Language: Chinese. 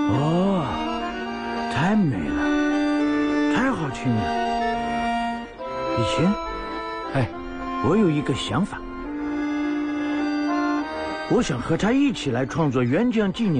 哦，太美了，太好听了。以前，哎，我有一个想法，我想和他一起来创作援疆纪念。